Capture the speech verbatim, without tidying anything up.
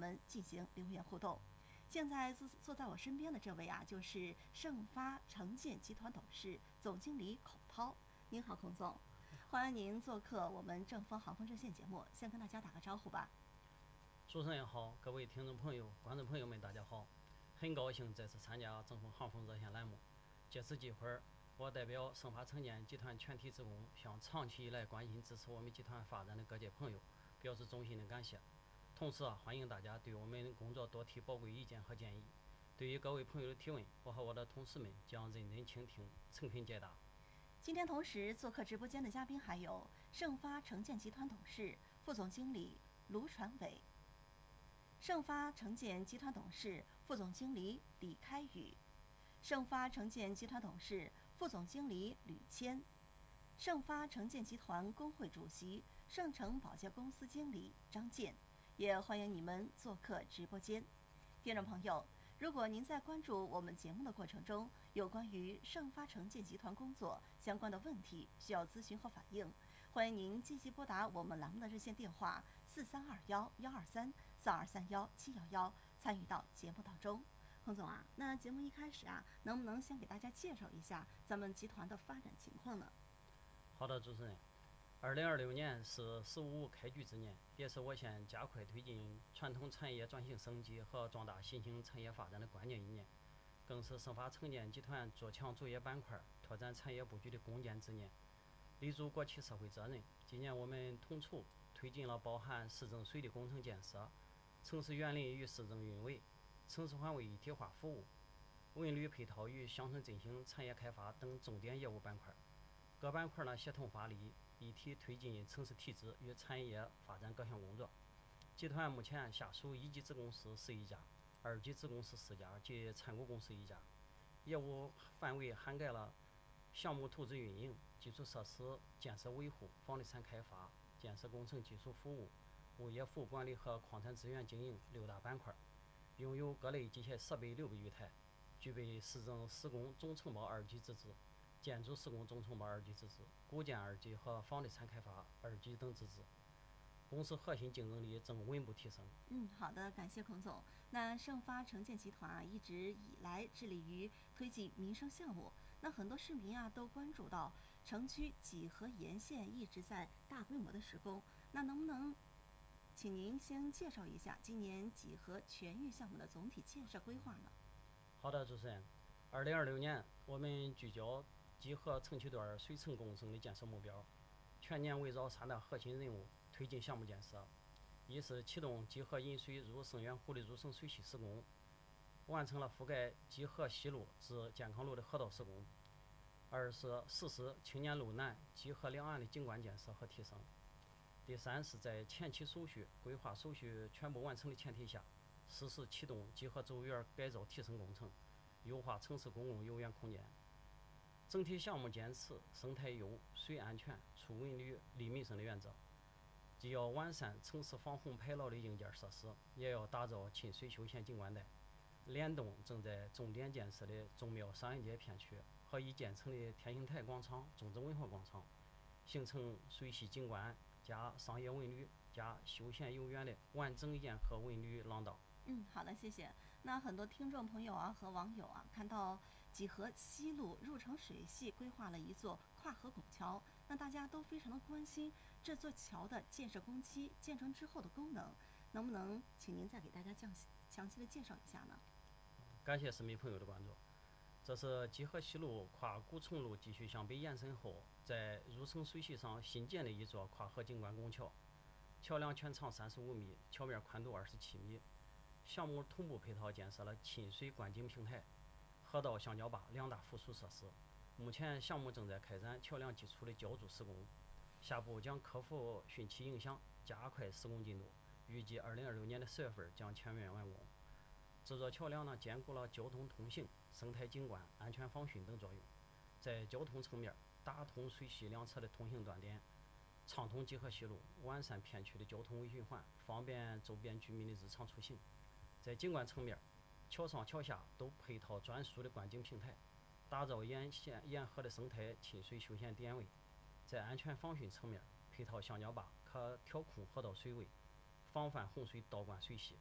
们进行留言互动。现在坐坐在我身边的这位啊，就是盛发城建集团董事、总经理孔涛。您好，孔总，欢迎您做客我们正风航空热线节目，先跟大家打个招呼吧。 主持人好，各位听众朋友、观众朋友们，大家好！很高兴再次参加正风航空热线栏目。借此机会，我代表盛发城建集团全体职工，向长期以来关心支持我们集团发展的各界朋友表示衷心的感谢。同时啊，欢迎大家对我们工作多提宝贵意见和建议。对于各位朋友的提问，我和我的同事们将认真倾听，诚恳解答。 今天同时做客直播间的嘉宾还有盛发城建集团董事、副总经理卢传伟，盛发城建集团董事、副总经理李开宇，盛发城建集团董事、副总经理吕谦，盛发城建集团工会主席、盛城保洁公司经理张健，也欢迎你们做客直播间。听众朋友，如果您在关注我们节目的过程中，有关于盛发城建集团工作相关的问题需要咨询和反映，欢迎您积极拨打我们栏目的热线电话四三二幺幺二三四二三幺七幺幺，参与到节目当中。孔总啊，那节目一开始啊，能不能先给大家介绍一下咱们集团的发展情况呢？ 好的，主持人。二零二六年是“十五五”开局之年，也是我县加快推进传统产业转型升级和壮大新兴产业发展的关键一年，更是盛发城建集团做强主业板块、拓展产业布局的攻坚之年。立足国企社会责任，今年我们统筹推进了包含市政水利工程建设、城市园林与市政运维、城市环卫一体化服务、文旅配套与乡村振兴产业开发等重点业务板块。各板块呢协同发力，一体推进城市体制与产业发展各项工作。集团目前下属一级子公司十一家，二级子公司四家及参股公司一家，业务范围涵盖了项目投资运营、基础设施建设维护、房地产开发、建设工程技术服务、物业服务管理和矿产资源经营六大板块，拥有各类机械设备六百余台，具备市政施工总承包二级资质、建筑施工总承包二级资质、古建二级和房地产开发二级等资质。公司核心竞争力正稳步提升。 嗯，好的，感谢孔总。那盛发城建集团啊，一直以来致力于推进民生项目。那很多市民啊都关注到城区几何沿线一直在大规模的施工。那能不能请您先介绍一下今年几何全域项目的总体建设规划呢？ 好的，主持人。二零二六年，我们聚焦几何城区段水层工程的建设目标，全年围绕三大核心任务推进项目建设。一是启动集合引水入盛源湖的入盛水系施工，完成了覆盖集合西路至健康路的河道施工；二是实施青年路南集合两岸的景观建设和提升；第三是在前期手续、规划手续全部完成的前提下，实施启动集合周园改造提升工程，优化城市公共游园空间。整体项目坚持生态优、水安全、促文旅、利民生的原则，既要完善城市防洪排涝的硬件设施，也要打造亲水休闲景观带，联动正在重点建设的宗庙商业街片区和已建成的天星台广场、中正文化广场，形成水系景观加商业文旅加休闲游园的完整沿河文旅廊道。 嗯，好的，谢谢。那很多听众朋友啊和网友啊看到几何西路入城水系规划了一座跨河拱桥，那大家都非常的关心这座桥的建设工期、建成之后的功能，能不能请您再给大家详细详细的介绍一下呢？ 感谢市民朋友的关注。这是集合西路跨古城路继续向北延伸后，在入城水系上新建的一座跨河景观拱桥，桥梁全长三十五米，桥面宽度二十七米。项目同步配套建设了亲水观景平台、河道橡胶坝两大附属设施。目前项目正在开展桥梁基础的浇筑施工，下步将克服汛期影响，加快施工进度，预计二零二六年的十月份将全面完工。这座桥梁呢，兼顾了交通通行、生态景观、安全防汛等作用。在交通层面，打通水系两侧的通行断点，畅通集合西路，完善片区的交通微循环，方便周边居民的日常出行。在景观层面，桥上桥下都配套专属的观景平台，打造沿线沿河的生态亲水休闲点位。在安全防汛层面，配套橡胶坝可调控河道水位，防范洪水倒灌水系，